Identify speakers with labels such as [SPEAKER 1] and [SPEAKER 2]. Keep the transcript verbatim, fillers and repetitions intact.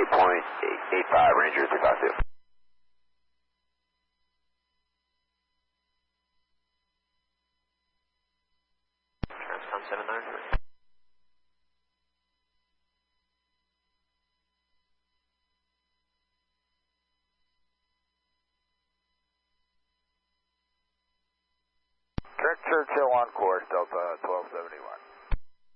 [SPEAKER 1] point eight five, Ranger three five two.
[SPEAKER 2] Transcom seven nine three.
[SPEAKER 3] Kirk Churchill on course, Delta twelve seventy-one.